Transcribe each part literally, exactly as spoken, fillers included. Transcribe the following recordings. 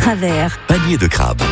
travers. Panier de crabe.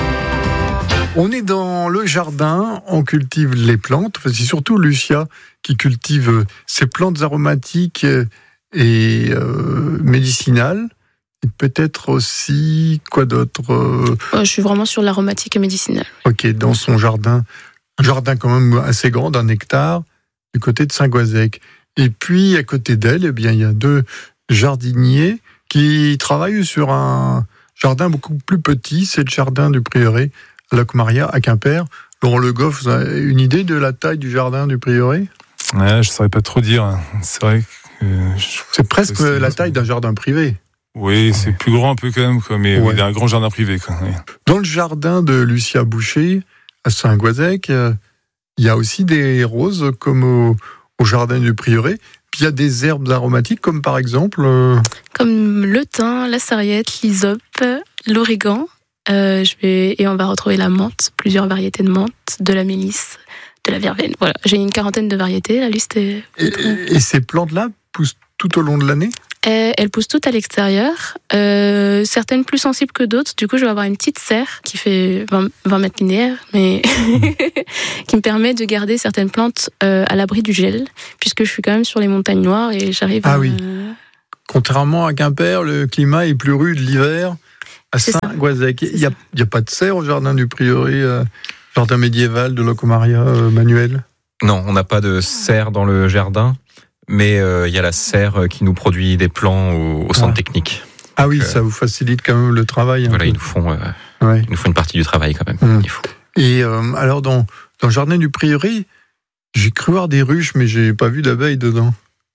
On est dans le jardin, on cultive les plantes. Enfin, c'est surtout Lucia qui cultive ces plantes aromatiques et euh, médicinales. Et peut-être aussi, quoi d'autre euh... Je suis vraiment sur l'aromatique et médicinale. Ok, dans son jardin, un jardin quand même assez grand, d'un hectare, du côté de Saint-Goazec. Et puis, à côté d'elle, eh bien, il y a deux jardiniers qui travaillent sur un jardin beaucoup plus petit, c'est le jardin du Prieuré, à Locmaria, à Quimper. Laurent Le Goff, vous avez une idée de la taille du jardin du Prieuré ? Ouais, je ne saurais pas trop dire. C'est vrai que... Je... C'est presque que la taille d'un jardin privé. Oui, c'est plus grand un peu quand même, quoi, mais ouais. Il y a un grand jardin privé. Quoi, oui. Dans le jardin de Lucia Boucher, à Saint-Goazec, il y a aussi des roses comme au, au jardin du Prieuré. Puis il y a des herbes aromatiques comme par exemple... Euh... Comme le thym, la sarriette, l'hysope, l'origan. Euh, je vais... Et on va retrouver la menthe, plusieurs variétés de menthe, de la mélisse, de la verveine. Voilà, j'ai une quarantaine de variétés, la liste est... Et, et ces plantes-là poussent tout au long de l'année ? Euh, elles poussent toutes à l'extérieur, euh, certaines plus sensibles que d'autres. Du coup, je vais avoir une petite serre qui fait vingt mètres linéaires, mais qui me permet de garder certaines plantes euh, à l'abri du gel, puisque je suis quand même sur les montagnes noires et j'arrive ah à... oui. Contrairement à Quimper, le climat est plus rude l'hiver. À Saint-Goazec, il n'y a, a pas de serre au jardin du Prieuré, euh, jardin médiéval de Locmaria, euh, Manuel ? Non, on n'a pas de serre dans le jardin. Mais il euh, y a la serre qui nous produit des plants au, au centre ah. technique. Ah oui, Donc, ça vous facilite quand même le travail. Voilà, peu. ils nous font, euh, ouais. ils nous font une partie du travail quand même. Mmh. Il faut. Et euh, alors dans, dans le jardin du Prieuré, j'ai cru voir des ruches, mais j'ai pas vu d'abeilles dedans.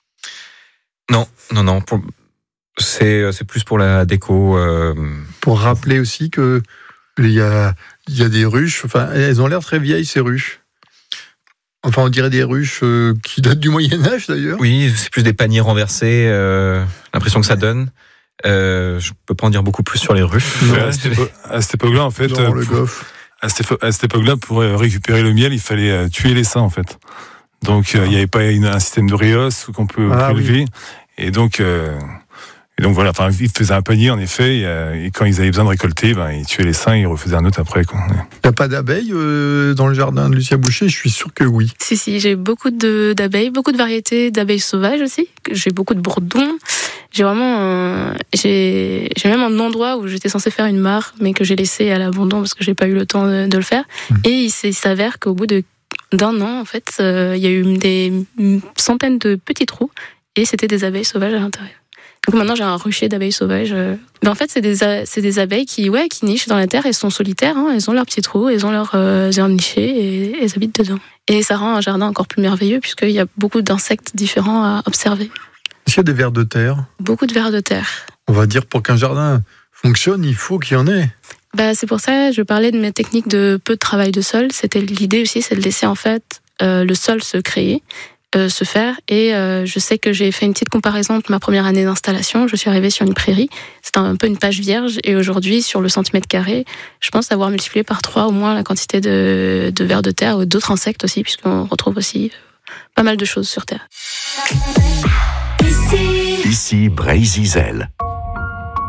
Non, non, non. Pour, c'est c'est plus pour la déco. Euh... Pour rappeler aussi que il y a il y a des ruches. Enfin, elles ont l'air très vieilles ces ruches. Enfin, on dirait des ruches euh, qui datent du Moyen-Âge, d'ailleurs. Oui, c'est plus des paniers renversés, euh, l'impression que ça donne. Euh, je peux pas en dire beaucoup plus sur les ruches. Non, à, cette époque, à cette époque-là, en fait, euh, pour, à, cette, à cette époque-là, pour récupérer le miel, il fallait euh, tuer les saints, en fait. Donc, il euh, n'y avait pas une, un système de rios qu'on peut ah, prélever. Oui. Et donc... Euh, Et donc voilà, enfin, ils faisaient un panier en effet, et, et quand ils avaient besoin de récolter, ben, ils tuaient les saints, ils refaisaient un autre après. Il n'y a pas d'abeilles euh, dans le jardin de Lucia Boucher ? Je suis sûr que oui. Si, si, j'ai beaucoup de, d'abeilles, beaucoup de variétés d'abeilles sauvages aussi. J'ai beaucoup de bourdons. J'ai vraiment, euh, j'ai, j'ai même un endroit où j'étais censée faire une mare, mais que j'ai laissé à l'abandon parce que j'ai pas eu le temps de, de le faire. Mmh. Et il, il s'avère qu'au bout de, d'un an, en fait, euh, il y a eu des centaines de petits trous, et c'était des abeilles sauvages à l'intérieur. Donc maintenant j'ai un rucher d'abeilles sauvages. Mais en fait c'est des c'est des abeilles qui ouais qui nichent dans la terre. Elles sont solitaires, hein, elles ont leurs petits trous, elles ont leurs euh, herbes nichées et elles habitent dedans. Et ça rend un jardin encore plus merveilleux puisqu'il y a beaucoup d'insectes différents à observer. Est-ce qu'il y a des vers de terre ? Beaucoup de vers de terre. On va dire pour qu'un jardin fonctionne, il faut qu'il y en ait. Bah c'est pour ça que je parlais de mes techniques de peu de travail de sol. C'était l'idée aussi, c'est de laisser en fait euh, le sol se créer. Euh, se faire et euh, je sais que j'ai fait une petite comparaison entre ma première année d'installation. Je suis arrivée sur une prairie, c'était un peu une page vierge, et aujourd'hui sur le centimètre carré je pense avoir multiplié par trois au moins la quantité de, de vers de terre ou d'autres insectes aussi, puisqu'on retrouve aussi pas mal de choses sur terre. Ici, Ici Brésil.